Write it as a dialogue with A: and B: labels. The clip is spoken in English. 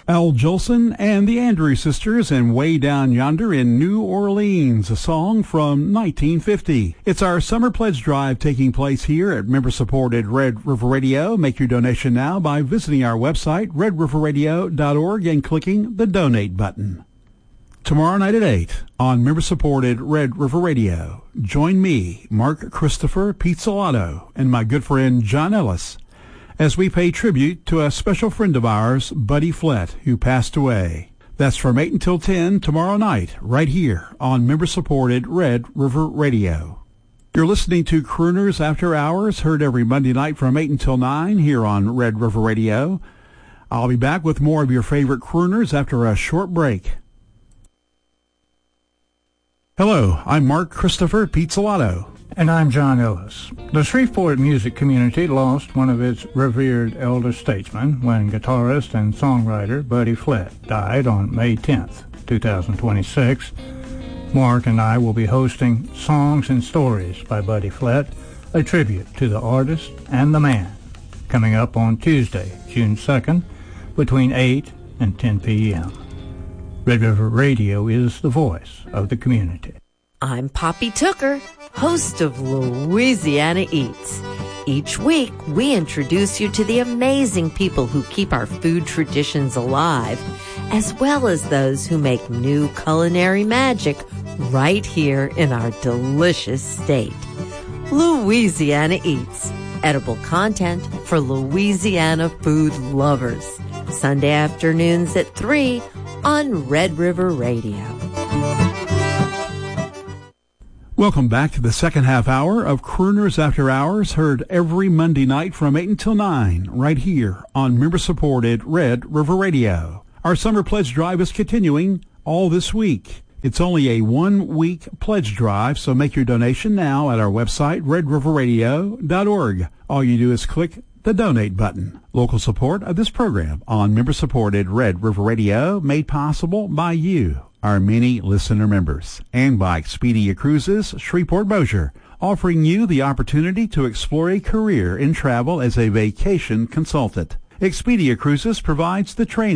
A: Al Jolson and the Andrews Sisters and Way Down Yonder in New Orleans, a song from 1950. It's our Summer Pledge Drive taking place here at member-supported Red River Radio. Make your donation now by visiting our website, redriverradio.org, and clicking the Donate button. Tomorrow night at 8 on member-supported Red River Radio, join me, Mark Christopher Pizzolatto, and my good friend John Ellis as we pay tribute to a special friend of ours, Buddy Flett, who passed away. That's from 8 until 10 tomorrow night, right here on member-supported Red River Radio. You're listening to Crooners After Hours, heard every Monday night from 8 until 9 here on Red River Radio. I'll be back with more of your favorite crooners after a short break. Hello, I'm Mark Christopher Pizzolatto.
B: And I'm John Ellis. The Shreveport music community lost one of its revered elder statesmen when guitarist and songwriter Buddy Flett died on May 10th, 2026. Mark and I will be hosting Songs and Stories by Buddy Flett, a tribute to the artist and the man, coming up on Tuesday, June 2nd, between 8 and 10 p.m. Red River Radio is the voice of the community.
C: I'm Poppy Tooker, host of Louisiana Eats. Each week, we introduce you to the amazing people who keep our food traditions alive, as well as those who make new culinary magic right here in our delicious state. Louisiana Eats, edible content for Louisiana food lovers. Sunday afternoons at 3 on Red River Radio.
A: Welcome back to the second half hour of Crooners After Hours, heard every Monday night from 8 until 9, right here on member-supported Red River Radio. Our Summer Pledge Drive is continuing all this week. It's only a one-week pledge drive, so make your donation now at our website, redriverradio.org. All you do is click the Donate button. Local support of this program on member-supported Red River Radio, made possible by you, our many listener members, and by Expedia Cruises Shreveport-Bossier, offering you the opportunity to explore a career in travel as a vacation consultant. Expedia Cruises provides the training